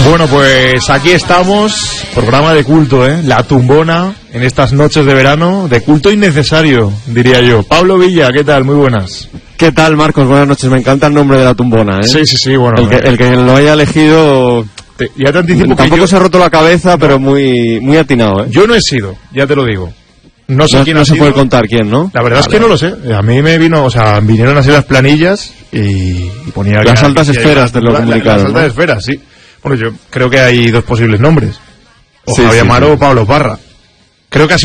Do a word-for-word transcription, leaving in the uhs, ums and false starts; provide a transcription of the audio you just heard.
Bueno, pues aquí estamos, programa de culto, ¿eh? La Tumbona, en estas noches de verano, de culto innecesario, diría yo. Pablo Villa, ¿qué tal? Muy buenas. ¿Qué tal, Marcos? Buenas noches, me encanta el nombre de La Tumbona, ¿eh? Sí, sí, sí, bueno. El que, el que lo haya elegido... Te, ya te anticipo Tampoco que yo, se ha roto la cabeza, pero muy, muy atinado, ¿eh? yo no he sido, ya te lo digo. No sé No, quién no ha se sido. puede contar quién, ¿no? La verdad Vale. es que no lo sé. A mí me vino, o sea, vinieron así las planillas y, y ponía... Las que- altas que- esferas te lo la- la- comunicaron, Las altas ¿no? esferas, sí. Bueno, yo creo que hay dos posibles nombres. O Sí, Javier sí, Amaro sí. o Pablo Parra. Creo que ha sido